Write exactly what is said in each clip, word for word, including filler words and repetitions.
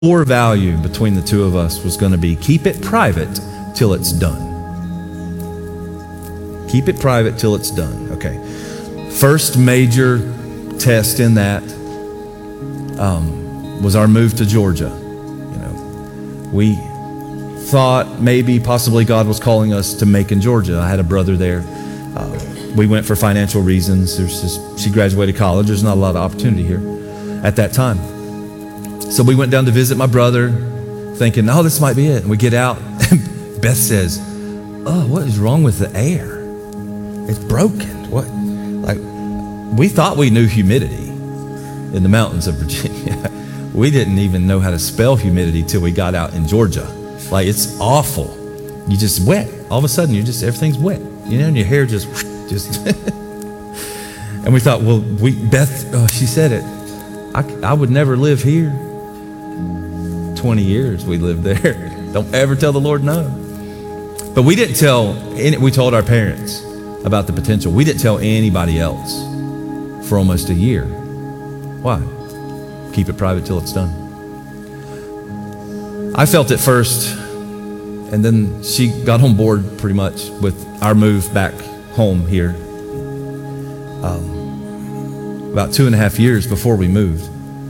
core value between the two of us was going to be keep it private till it's done. Keep it private till it's done. Okay. First major test in that um, was our move to Georgia. You know, we thought maybe possibly God was calling us to Macon, Georgia. I had a brother there. Uh, we went for financial reasons. There's just, she graduated college. There's not a lot of opportunity here at that time. So we went down to visit my brother thinking, oh, this might be it. And we get out and Beth says, oh, what is wrong with the air? It's broken. What? Like, we thought we knew humidity in the mountains of Virginia. We didn't even know how to spell humidity till we got out in Georgia. Like, it's awful. You just wet. All of a sudden, you just, everything's wet. You know, and your hair just, just. And we thought, well, we, Beth, oh, she said it. I, I would never live here. twenty years we lived there. Don't ever tell the Lord no. But we didn't tell, we told our parents about the potential. We didn't tell anybody else for almost a year. Why? Keep it private till it's done. I felt it first, and then she got on board pretty much with our move back home here. Um, about two and a half years before we moved.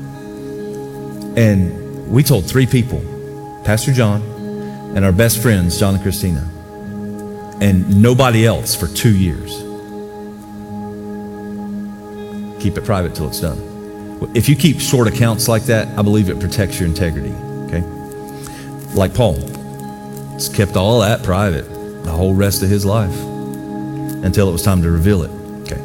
And we told three people, Pastor John and our best friends, John and Christina, and nobody else for two years. Keep it private till it's done. If you keep short accounts like that, I believe it protects your integrity, okay? Like Paul, he's kept all that private the whole rest of his life until it was time to reveal it, okay?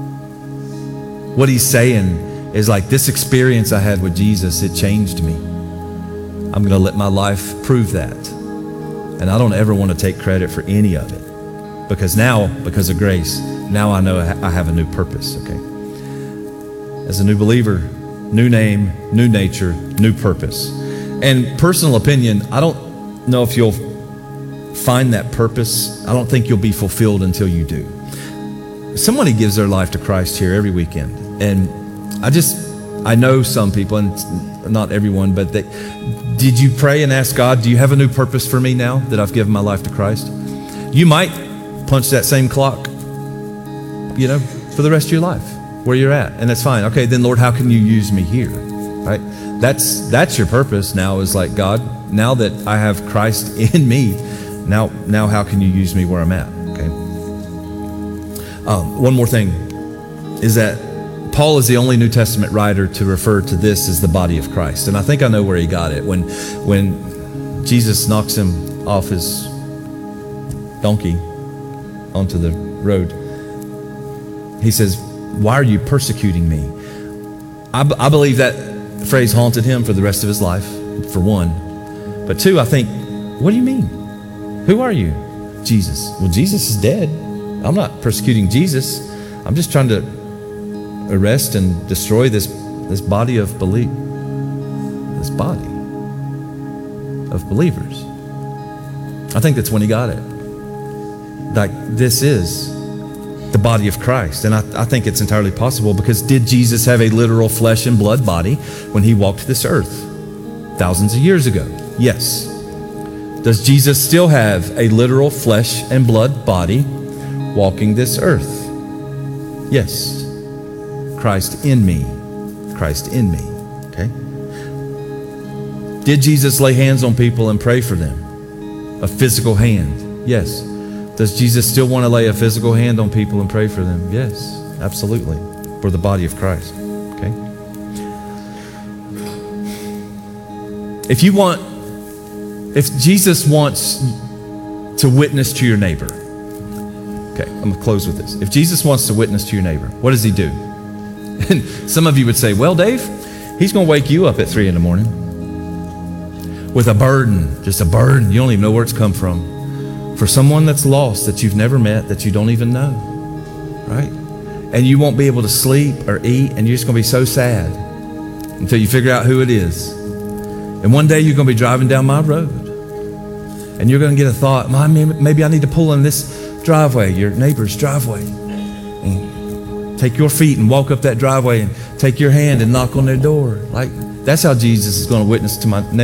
What he's saying is like, this experience I had with Jesus, it changed me. I'm going to let my life prove that. And I don't ever want to take credit for any of it. Because now, because of grace, now I know I have a new purpose, okay? As a new believer, new name, new nature, new purpose. And personal opinion, I don't know if you'll find that purpose. I don't think you'll be fulfilled until you do. Somebody gives their life to Christ here every weekend. And I just, I know some people, and not everyone, but they, did you pray and ask God, do you have a new purpose for me now that I've given my life to Christ? You might punch that same clock, you know, for the rest of your life, where you're at, and that's fine. Okay, then Lord, how can you use me here, right? That's that's your purpose now, is like, God, now that I have Christ in me, now, now how can you use me where I'm at, okay? Um, one more thing is that Paul is the only New Testament writer to refer to this as the body of Christ. And I think I know where he got it. When, when Jesus knocks him off his donkey onto the road, he says, why are you persecuting me? I, b- I believe that phrase haunted him for the rest of his life, for one. But two, I think, what do you mean? Who are you? Jesus. Well, Jesus is dead. I'm not persecuting Jesus. I'm just trying to arrest and destroy this, this body of belief, this body of believers. I think that's when he got it. Like, this is the body of Christ. And I, I think it's entirely possible, because did Jesus have a literal flesh and blood body when he walked this earth thousands of years ago? Yes. Does Jesus still have a literal flesh and blood body walking this earth? Yes. Christ in me. Christ in me. Okay? Did Jesus lay hands on people and pray for them? A physical hand? Yes. Does Jesus still want to lay a physical hand on people and pray for them? Yes, absolutely. For the body of Christ. Okay? If you want, if Jesus wants to witness to your neighbor, okay, I'm going to close with this. If Jesus wants to witness to your neighbor, what does he do? And some of you would say, well, Dave, he's going to wake you up at three in the morning with a burden, just a burden. You don't even know where it's come from. For someone that's lost, that you've never met, that you don't even know, right? And you won't be able to sleep or eat, and you're just going to be so sad until you figure out who it is. And one day you're going to be driving down my road, and you're going to get a thought, maybe I need to pull in this driveway, your neighbor's driveway, and take your feet and walk up that driveway and take your hand and knock on their door. Like, That's how Jesus is going to witness to my neighbor.